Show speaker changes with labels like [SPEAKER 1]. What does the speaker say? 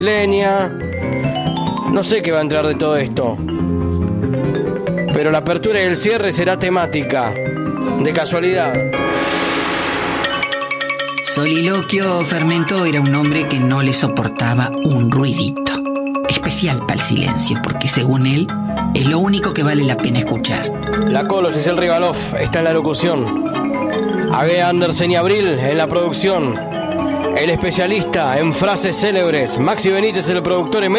[SPEAKER 1] Leña. No sé qué va a entrar de todo esto. Pero la apertura y el cierre será temática. De casualidad.
[SPEAKER 2] Soliloquio Fermento era un hombre que no le soportaba un ruidito. Especial para el silencio, porque según él, es lo único que vale la pena escuchar.
[SPEAKER 1] La Colo, Giselle Rivalov, está en la locución. Ague Andersen y Abril en la producción. El especialista en frases célebres, Maxi Benítez, el productor en